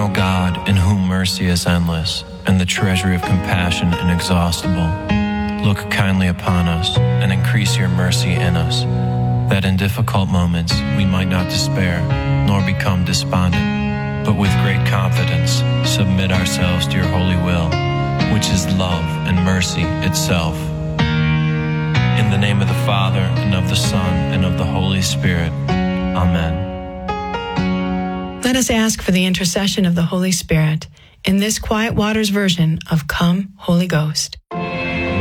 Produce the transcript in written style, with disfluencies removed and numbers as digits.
Eternal God, in whom mercy is endless, and the treasury of compassion inexhaustible, look kindly upon us, and increase your mercy in us, that in difficult moments we might not despair, nor become despondent, but with great confidence submit ourselves to your holy will, which is love and mercy itself. In the name of the Father, and of the Son, and of the Holy Spirit. Amen. Let us ask for the intercession of the Holy Spirit in this Quiet Waters version of Come, Holy Ghost.